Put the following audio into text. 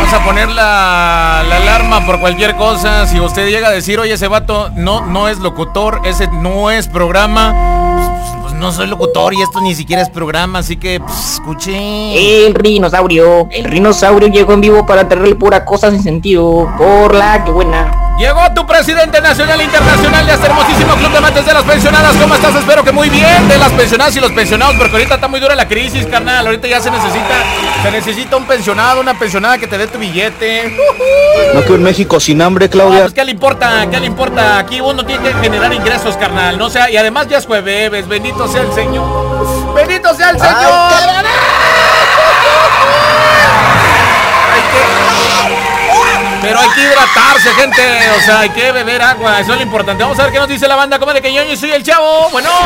vamos a poner la alarma por cualquier cosa. Si usted llega a decir, oye, ese vato no es locutor, ese no es programa, pues no soy locutor y esto ni siquiera es programa, así que escuche. El rinosaurio llegó en vivo para traerle pura cosa sin sentido. Por la que buena. Llegó tu presidente nacional e internacional de este hermosísimo club de amantes de las pensionadas. ¿Cómo estás? Espero que muy bien. De las pensionadas y los pensionados, porque ahorita está muy dura la crisis, carnal. Ahorita ya se necesita un pensionado, una pensionada que te dé tu billete. No quedó en México sin hambre, Claudia. Pues ¿qué le importa? ¿Qué le importa? Aquí uno tiene que generar ingresos, carnal. No sea, y además ya es jueves. Bendito sea el Señor. Bendito sea el Señor. Pero hay que hidratarse, gente. O sea, hay que beber agua. Eso es lo importante. Vamos a ver qué nos dice la banda. Como de que yo soy el Chavo. Bueno.